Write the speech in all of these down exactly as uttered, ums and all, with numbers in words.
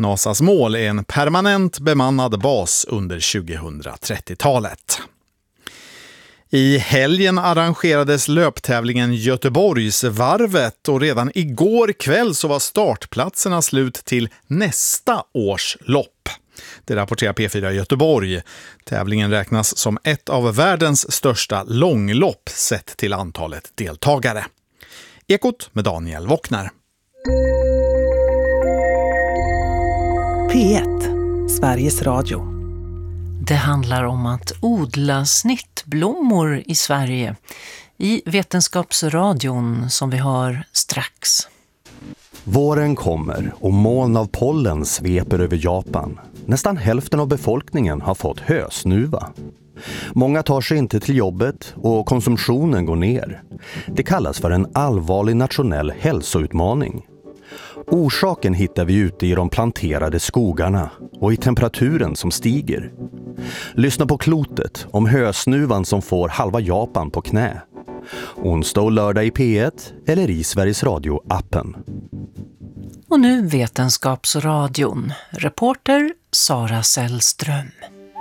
NASAs mål är en permanent bemannad bas under tjugohundratrettiotalet. I helgen arrangerades löptävlingen Göteborgsvarvet och redan igår kväll så var startplatserna slut till nästa års lopp. Det rapporterar P fyra Göteborg. Tävlingen räknas som ett av världens största långlopp sett till antalet deltagare. Ekot med Daniel Wockner. P ett, Sveriges Radio. Det handlar om att odla snittblommor i Sverige i Vetenskapsradion som vi har strax. Våren kommer och moln av pollen sveper över Japan. Nästan hälften av befolkningen har fått hösnuva. Många tar sig inte till jobbet och konsumtionen går ner. Det kallas för en allvarlig nationell hälsoutmaning. Orsaken hittar vi ute i de planterade skogarna och i temperaturen som stiger. Lyssna på Klotet om hösnuvan som får halva Japan på knä. Onsdag och lördag i P ett eller i Sveriges Radio-appen. Och nu Vetenskapsradion. Reporter Sara Sällström.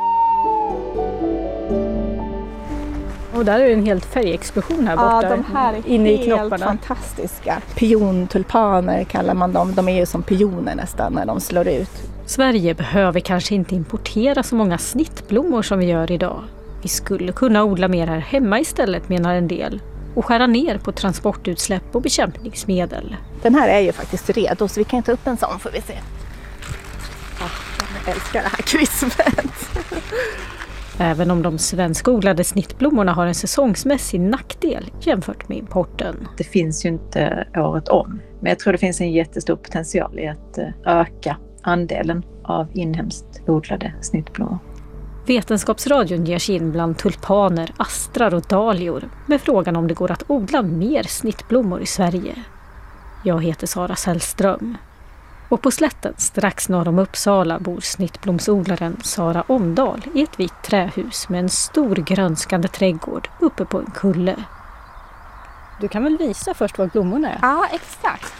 Och där är det en helt färgexplosion här borta. Ja, de här är inne i helt knopparna. Fantastiska. Piontulpaner kallar man dem. De är ju som pioner nästan när de slår ut. Sverige behöver kanske inte importera så många snittblommor som vi gör idag. Vi skulle kunna odla mer här hemma istället, menar en del. Och skära ner på transportutsläpp och bekämpningsmedel. Den här är ju faktiskt redo så vi kan ta upp en sån får vi se. Oh, jag älskar det här krispet. Även om de svenskodlade snittblommorna har en säsongsmässig nackdel jämfört med importen. Det finns ju inte året om. Men jag tror det finns en jättestor potential i att öka andelen av inhemskt odlade snittblommor. Vetenskapsradion ger sig in bland tulpaner, astrar och dahlior med frågan om det går att odla mer snittblommor i Sverige. Jag heter Sara Sällström. Och på slätten strax norr om Uppsala bor snittblomsodlaren Sara Omdahl i ett vitt trähus med en stor grönskande trädgård uppe på en kulle. Du kan väl visa först vad blommorna är? Ja, exakt.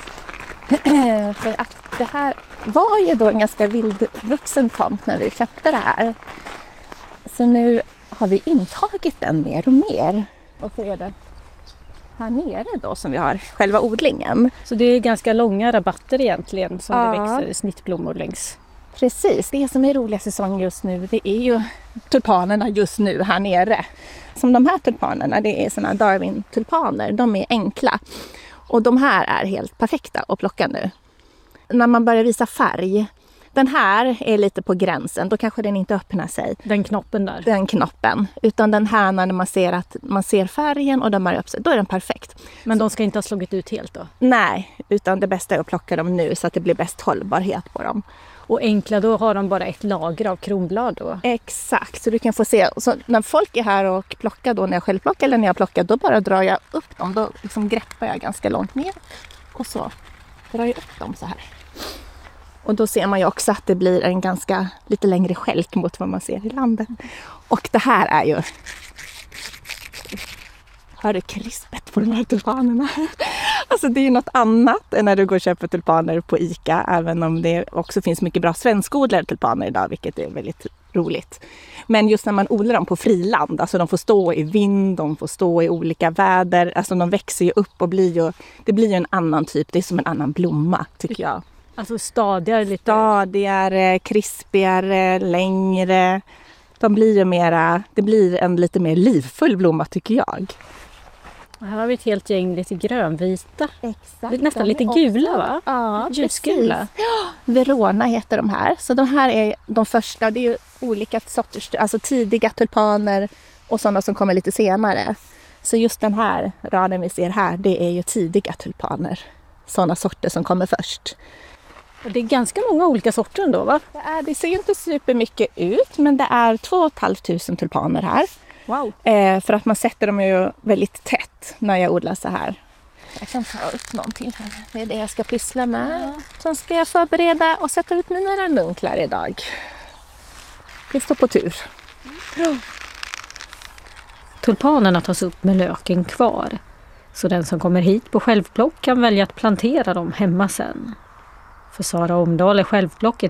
För att det här var ju då en ganska vildvuxen tomt när vi köpte det här. Så nu har vi intagit den mer och mer. Och så är det här nere då som vi har själva odlingen. Så det är ganska långa rabatter egentligen som ja. det växer snittblommor längs. Precis, det som är roliga säsong just nu det är ju tulpanerna just nu här nere. Som de här tulpanerna, det är såna Darwin-tulpaner, de är enkla. Och de här är helt perfekta att plocka nu. När man börjar visa färg, den här är lite på gränsen, då kanske den inte öppnar sig. Den knoppen där? Den knoppen. Utan den här när man ser att man ser färgen och den börjar upp sig, då är den perfekt. Men de ska inte ha slagit ut helt då? Nej, utan det bästa är att plocka dem nu så att det blir bäst hållbarhet på dem. Och enkla, då har de bara ett lager av kronblad då? Exakt, så du kan få se. Så när folk är här och plockar då, när jag själv plockar eller när jag plockar, då bara drar jag upp dem. Då liksom greppar jag ganska långt ner och så drar jag upp dem så här. Och då ser man ju också att det blir en ganska lite längre skälk mot vad man ser i landet. Och det här är ju... Hör du krispet på de här tulpanerna? Alltså det är ju något annat än när du går och köper tulpaner på ICA. Även om det också finns mycket bra svenskodlade tulpaner idag, vilket är väldigt roligt. Men just när man odlar dem på friland, alltså de får stå i vind, de får stå i olika väder. Alltså de växer ju upp och blir ju, det blir ju en annan typ, det är som en annan blomma tycker jag. Alltså stadigare lite? Stadigare, krispigare, längre. De blir ju mera, det blir en lite mer livfull blomma tycker jag. Här har vi ett helt gäng lite grönvita. Exakt. Nästan lite gula va? Ja, ljusgula. Ja, Verona heter de här. Så de här är de första, det är ju olika sorters, alltså tidiga tulpaner och sådana som kommer lite senare. Så just den här raden vi ser här, det är ju tidiga tulpaner. Sådana sorter som kommer först. Det är ganska många olika sorter ändå va? Det, är, det ser ju inte supermycket ut, men det är två och ett halvt tusen tulpaner här. Wow. Eh, för att man sätter dem ju väldigt tätt när jag odlar så här. Jag kan ta upp någonting här. Det är det jag ska pyssla med. Ja. Sen ska jag förbereda och sätta ut mina ranunklar idag. Det står på tur. Ja. Tulpanerna tas upp med löken kvar. Så den som kommer hit på självplock kan välja att plantera dem hemma sen. För Sara Omdahl är självplocket